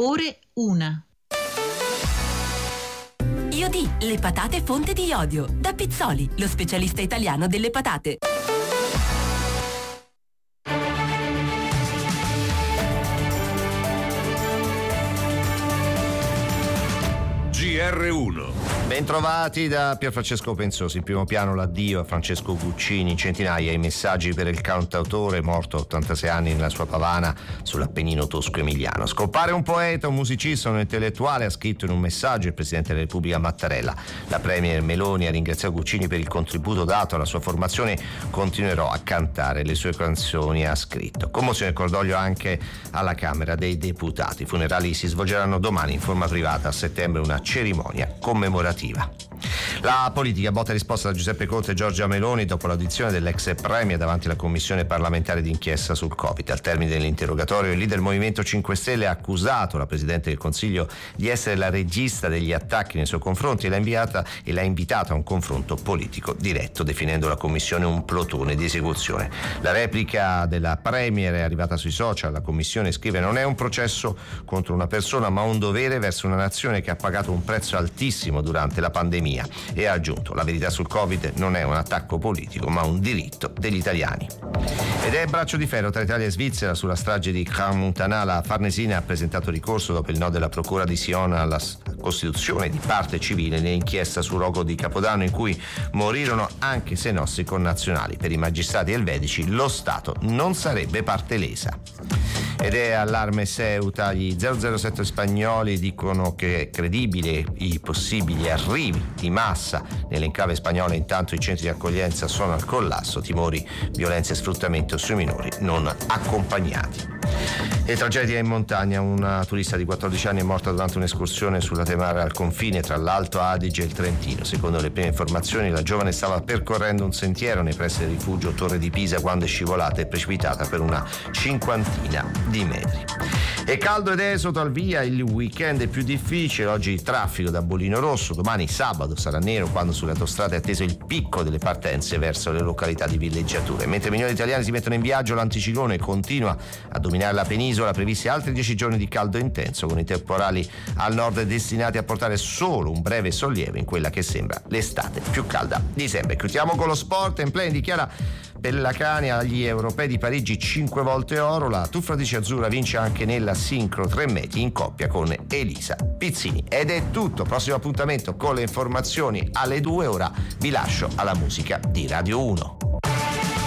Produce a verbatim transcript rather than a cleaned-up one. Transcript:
ore una. Iodi, le patate fonte di iodio. Da Pizzoli, lo specialista italiano delle patate. G R uno. Bentrovati da Pierfrancesco Pensosi. In primo piano l'addio a Francesco Guccini, centinaia i messaggi per il cantautore morto a ottantasei anni nella sua Pavana sull'Appennino tosco-emiliano. Scomparre un poeta, un musicista, un intellettuale, ha scritto in un messaggio il Presidente della Repubblica Mattarella. La Premier Meloni ha ringraziato Guccini per il contributo dato alla sua formazione, continuerò a cantare le sue canzoni, ha scritto. Commozione e cordoglio anche alla Camera dei Deputati. I funerali si svolgeranno domani in forma privata, a settembre una cerimonia commemorativa. La politica, botta e risposta da Giuseppe Conte e Giorgia Meloni dopo l'audizione dell'ex premier davanti alla commissione parlamentare d'inchiesta sul Covid. Al termine dell'interrogatorio il leader del Movimento cinque Stelle ha accusato la Presidente del Consiglio di essere la regista degli attacchi nei suoi confronti e l'ha inviata e l'ha invitata a un confronto politico diretto, definendo la commissione un plotone di esecuzione. La replica della premier è arrivata sui social. La commissione scrive: non è un processo contro una persona ma un dovere verso una nazione che ha pagato un prezzo altissimo durante la pandemia, e ha aggiunto: la verità sul Covid non è un attacco politico ma un diritto degli italiani. Ed è braccio di ferro tra Italia e Svizzera sulla strage di Crans-Montana. La Farnesina ha presentato ricorso dopo il no della procura di Sion alla costituzione di parte civile nell'inchiesta sul rogo di Capodanno in cui morirono anche sei nostri connazionali. Per i magistrati elvetici lo Stato non sarebbe parte lesa. Ed è allarme Ceuta. Gli zero zero sette spagnoli dicono che è credibile i possibili arrivi di massa nell'enclave spagnola, intanto i centri di accoglienza sono al collasso, timori violenza e sfruttamento sui minori non accompagnati. E tragedia in montagna, una turista di quattordici anni è morta durante un'escursione sulla Temara al confine tra l'Alto Adige e il Trentino. Secondo le prime informazioni la giovane stava percorrendo un sentiero nei pressi del rifugio Torre di Pisa quando è scivolata e precipitata per una cinquantina di metri. E caldo ed esodo al via, il weekend è più difficile, oggi il traffico da Bollino Rosso, domani sabato sarà nero quando sulle autostrade è atteso il picco delle partenze verso le località di villeggiatura. Mentre milioni di italiani si mettono in viaggio, l'anticiclone continua a dominare la penisola, previsti altri dieci giorni di caldo intenso con i temporali al nord destinati a portare solo un breve sollievo in quella che sembra l'estate più calda di sempre. Chiudiamo con lo sport. In play dichiara Pellacani agli europei di Parigi cinque volte oro. La tuffratrice azzurra vince anche nella sincro tre metri in coppia con Elisa Pizzini. Ed è tutto, prossimo appuntamento con le informazioni alle due. Ora vi lascio alla musica di Radio uno.